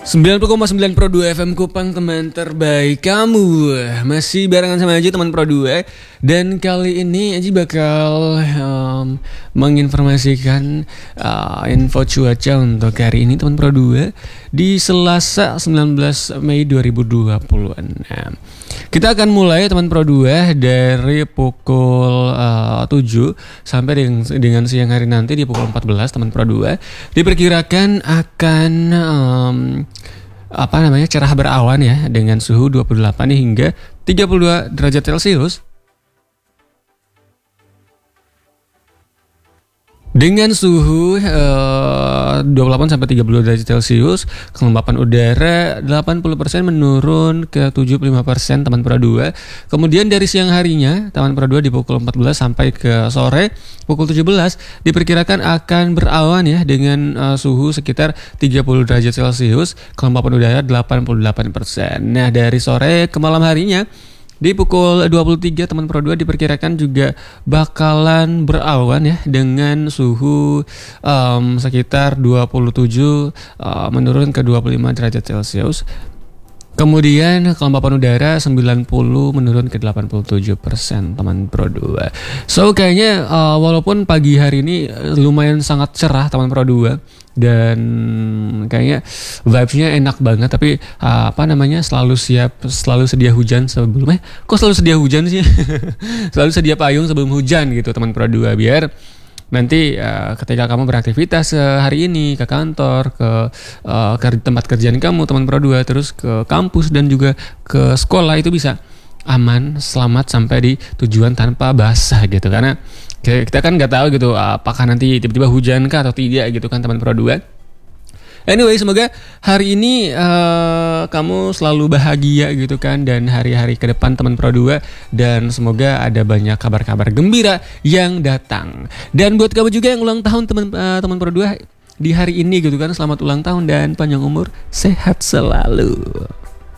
90,9 Pro 2 FM Kupang, teman terbaik kamu. Masih barengan sama Aji, teman Pro 2. Dan kali ini Aji bakal menginformasikan info cuaca untuk hari ini, teman Pro 2, di Selasa 19 Mei 2026. Kita akan mulai, teman Pro 2, dari pukul 7 sampai dengan siang hari nanti di pukul 14, teman Pro 2. Diperkirakan akan cerah berawan ya, dengan suhu 28 hingga 32 derajat Celcius. Dengan suhu 28 sampai 30 derajat Celcius, kelembapan udara 80% menurun ke 75%, teman Pro 2. Kemudian dari siang harinya, teman Pro 2, di pukul 14 sampai ke sore pukul 17 diperkirakan akan berawan ya, dengan suhu sekitar 30 derajat Celcius, kelembapan udara 88%. Nah, dari sore ke malam harinya di pukul 23, teman Pro 2, diperkirakan juga bakalan berawan ya, dengan suhu sekitar 27 menurun ke 25 derajat Celcius. Kemudian kelembapan udara 90 menurun ke 87%, teman Pro 2. So kayaknya walaupun pagi hari ini lumayan sangat cerah, teman Pro 2, dan kayaknya vibes-nya enak banget, tapi selalu sedia hujan sebelumnya. Kok selalu sedia hujan sih? Selalu sedia payung sebelum hujan gitu, teman Pro 2, biar nanti ketika kamu beraktivitas hari ini, ke kantor, ke tempat kerjaan kamu, teman Pro 2, terus ke kampus dan juga ke sekolah, itu bisa aman, selamat sampai di tujuan tanpa basah gitu. Karena kita kan nggak tahu gitu apakah nanti tiba-tiba hujan kah atau tidak gitu kan, teman Pro 2. Anyway, semoga hari ini kamu selalu bahagia gitu kan, dan hari-hari ke depan, teman Pro 2, dan semoga ada banyak kabar-kabar gembira yang datang. Dan buat kamu juga yang ulang tahun, teman Pro 2, di hari ini gitu kan, selamat ulang tahun dan panjang umur, sehat selalu.